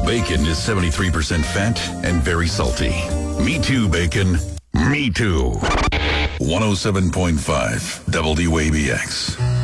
Bacon is 73% fat and very salty. Me too, bacon. Me too. 107.5 WABX.